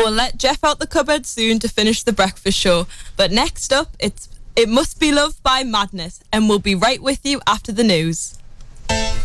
will let Jeff out the cupboard soon to finish the breakfast show. But next up, It Must Be Love by Madness, and we'll be right with you after the news.